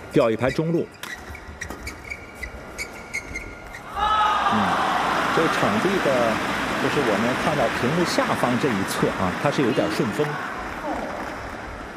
调一排中路。这个场地的，就是我们看到屏幕下方这一侧啊，它是有点顺风。